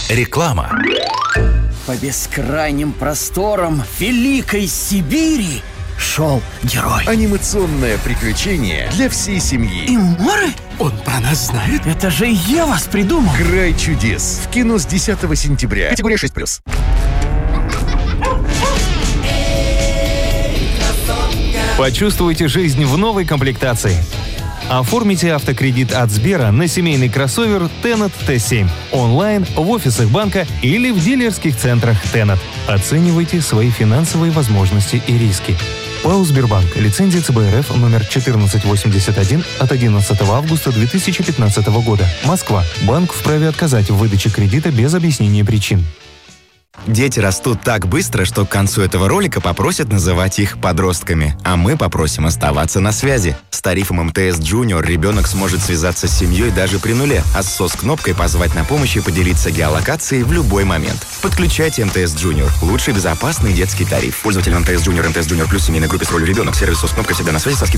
Реклама. По бескрайним просторам великой Сибири шел герой. Анимационное приключение для всей семьи. И море? Он про нас знает? Это же я вас придумал. Край чудес. В кино с 10 сентября. Категория 6+. Почувствуйте жизнь в новой комплектации. Оформите автокредит от Сбера на семейный кроссовер Tennet T7 онлайн, в офисах банка или в дилерских центрах Tennet. Оценивайте свои финансовые возможности и риски. ПАО «Сбербанк». Лицензия ЦБ РФ номер 1481 от 11 августа 2015 года. Москва. Банк вправе отказать в выдаче кредита без объяснения причин. Дети растут так быстро, что к концу этого ролика попросят называть их подростками. А мы попросим оставаться на связи. С тарифом МТС Junior ребенок сможет связаться с семьей даже при нуле, а с СОС-кнопкой позвать на помощь и поделиться геолокацией в любой момент. Подключайте МТС Junior. Лучший безопасный детский тариф. Пользователь МТС Junior, МТС Junior Плюс, семейной группе с ролью ребенок. Сервис СОС-кнопка всегда на связи со скидкой